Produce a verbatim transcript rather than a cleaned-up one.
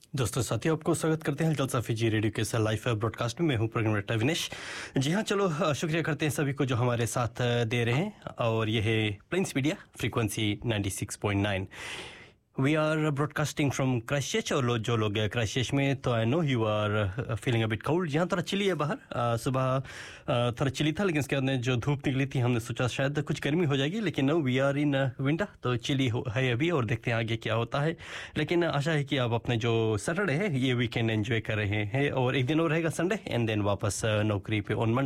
दोस्तों साथियों आपको स्वागत करते हैं जलसा फीजी रेडियो के लाइव ब्रॉडकास्ट में। मैं हूं प्रोग्रामर विनेश। जी हां, चलो शुक्रिया करते हैं सभी को जो हमारे साथ दे रहे हैं। और यह है planes media frequency ninety six point nine. We are broadcasting from Christchurch. और लो, जो लोग हैं क्राइस्टचर्च में, तो I know you are feeling a bit cold. यहाँ थोड़ा चिली है बाहर। uh, सुबह uh, थोड़ा चिली था, लेकिन इसके बाद जो धूप निकली थी हमने सोचा शायद कुछ गर्मी हो जाएगी, लेकिन no, we are in winter. तो चिली है अभी, और देखते हैं आगे क्या होता है। लेकिन आशा है कि आप अपने जो सैटरडे है ये वीकेंड एंजॉय कर रहे हैं। और एक दिन और रहेगा संडे, एंड देन वापस नौकरी पे ऑन मंडे।